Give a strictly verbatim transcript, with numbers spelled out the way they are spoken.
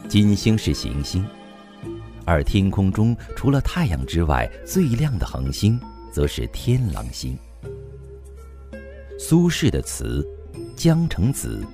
金星是行星，而天空中除了太阳之外最亮的恒星则是天狼星。苏轼的词《江城子》